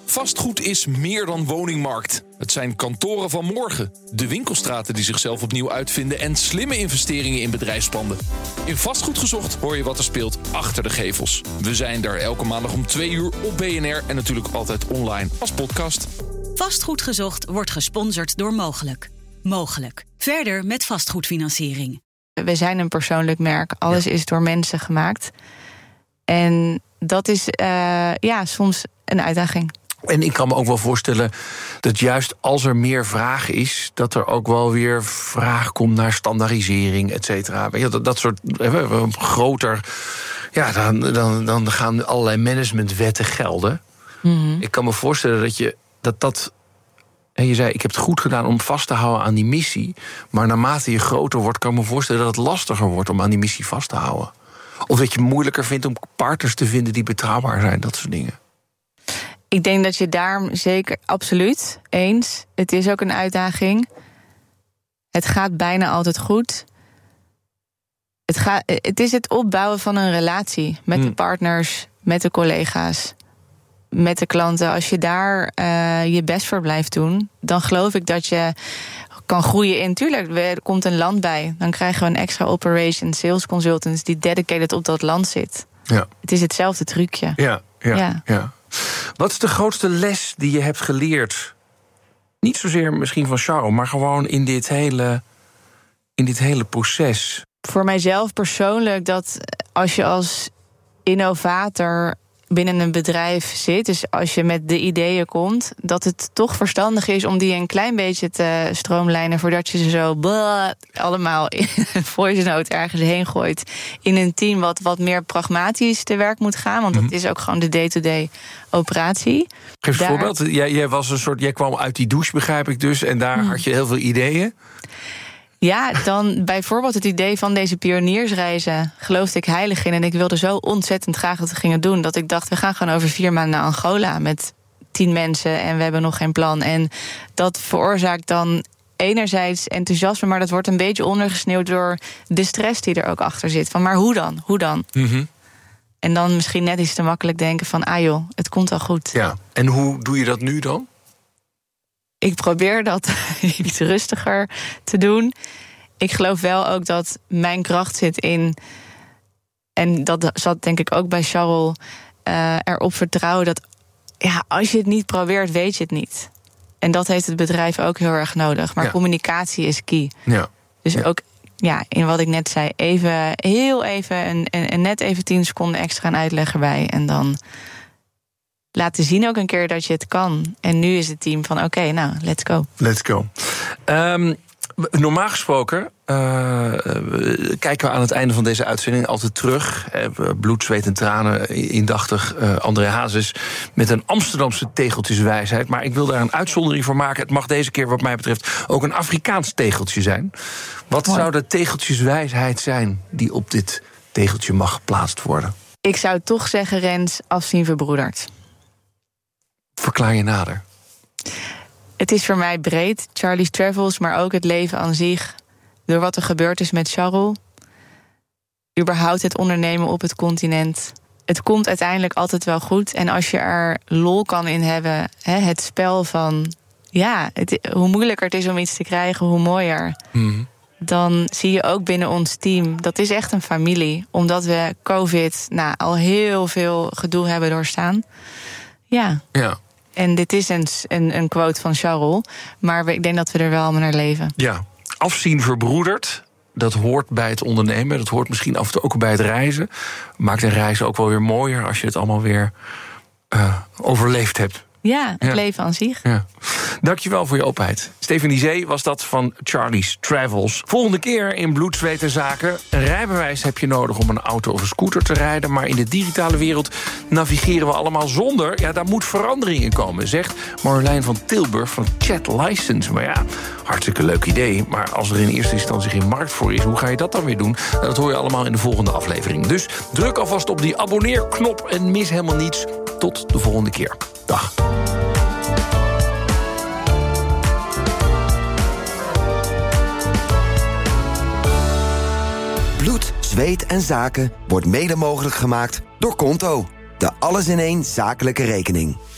Vastgoed is meer dan woningmarkt. Het zijn kantoren van morgen, de winkelstraten die zichzelf opnieuw uitvinden en slimme investeringen in bedrijfspanden. In Vastgoed Gezocht hoor je wat er speelt achter de gevels. We zijn er elke maandag om 2 uur op BNR en natuurlijk altijd online als podcast. Vastgoed Gezocht wordt gesponsord door Mogelijk. Mogelijk. Verder met vastgoedfinanciering. We zijn een persoonlijk merk. Alles is door mensen gemaakt. En dat is soms een uitdaging. En ik kan me ook wel voorstellen dat juist als er meer vraag is, dat er ook wel weer vraag komt naar standaardisering, et cetera. Dat soort groter. Ja, dan gaan allerlei managementwetten gelden. Mm-hmm. Ik kan me voorstellen dat. En je zei, ik heb het goed gedaan om vast te houden aan die missie. Maar naarmate je groter wordt, kan ik me voorstellen dat het lastiger wordt om aan die missie vast te houden. Of dat je het moeilijker vindt om partners te vinden die betrouwbaar zijn, dat soort dingen. Ik denk dat je daar zeker absoluut eens. Het is ook een uitdaging. Het gaat bijna altijd goed. Het is het opbouwen van een relatie met de partners, met de collega's, met de klanten. Als je daar je best voor blijft doen, dan geloof ik dat je kan groeien in. Tuurlijk, er komt een land bij. Dan krijgen we een extra operation sales consultants die dedicated op dat land zit. Ja. Het is hetzelfde trucje. Ja. Wat is de grootste les die je hebt geleerd? Niet zozeer misschien van Charles, maar gewoon in dit hele proces. Voor mijzelf persoonlijk, dat als je als innovator binnen een bedrijf zit, dus als je met de ideeën komt, dat het toch verstandig is om die een klein beetje te stroomlijnen voordat je ze zo allemaal in een voice note ergens heen gooit in een team wat meer pragmatisch te werk moet gaan, want dat is ook gewoon de day-to-day operatie. Geef een voorbeeld. Jij kwam uit die douche, begrijp ik dus, en daar had je heel veel ideeën. Ja, dan bijvoorbeeld het idee van deze pioniersreizen geloofde ik heilig in. En ik wilde zo ontzettend graag dat we gingen doen, dat ik dacht, we gaan gewoon over 4 maanden naar Angola met 10 mensen en we hebben nog geen plan. En dat veroorzaakt dan enerzijds enthousiasme, maar dat wordt een beetje ondergesneeuwd door de stress die er ook achter zit. Van, maar hoe dan? Mm-hmm. En dan misschien net iets te makkelijk denken van, joh, het komt al goed. Ja, en hoe doe je dat nu dan? Ik probeer dat iets rustiger te doen. Ik geloof wel ook dat mijn kracht zit in, en dat zat denk ik ook bij Charles, erop vertrouwen dat als je het niet probeert, weet je het niet. En dat heeft het bedrijf ook heel erg nodig. Maar communicatie is key. Ja. Dus ook in wat ik net zei, heel even en net even 10 seconden extra een uitleg erbij. En dan laten zien ook een keer dat je het kan. En nu is het team van oké, let's go. Let's go. Normaal gesproken kijken we aan het einde van deze uitzending altijd terug. Bloed, zweet en tranen, indachtig André Hazes met een Amsterdamse tegeltjeswijsheid. Maar ik wil daar een uitzondering voor maken. Het mag deze keer wat mij betreft ook een Afrikaans tegeltje zijn. Wat zou de tegeltjeswijsheid zijn die op dit tegeltje mag geplaatst worden? Ik zou toch zeggen, Rens, afzien verbroederd. Verklaar je nader. Het is voor mij breed, Charlie's Travels, maar ook het leven aan zich. Door wat er gebeurd is met Charles. Überhaupt het ondernemen op het continent. Het komt uiteindelijk altijd wel goed. En als je er lol kan in hebben, het spel van hoe moeilijker het is om iets te krijgen, hoe mooier. Mm-hmm. Dan zie je ook binnen ons team, dat is echt een familie. Omdat we COVID al heel veel gedoe hebben doorstaan. Ja. En dit is een quote van Charles, maar ik denk dat we er wel allemaal naar leven. Ja, afzien verbroederd, dat hoort bij het ondernemen. Dat hoort misschien af en toe ook bij het reizen. Maakt een reis ook wel weer mooier als je het allemaal weer overleefd hebt. Ja, het leven aan zich. Ja. Dankjewel voor je openheid. Stephanie Zee was dat van Charlie's Travels. Volgende keer in Bloed, Zweet en Zaken. Een rijbewijs heb je nodig om een auto of een scooter te rijden. Maar in de digitale wereld navigeren we allemaal zonder. Ja, daar moet verandering in komen, zegt Marjolein van Tilburg van Chat License. Maar ja, hartstikke leuk idee. Maar als er in eerste instantie geen markt voor is, hoe ga je dat dan weer doen? Nou, dat hoor je allemaal in de volgende aflevering. Dus druk alvast op die abonneerknop en mis helemaal niets. Tot de volgende keer. Dag. Bloed, Zweet en Zaken wordt mede mogelijk gemaakt door Konto. De alles-in-één zakelijke rekening.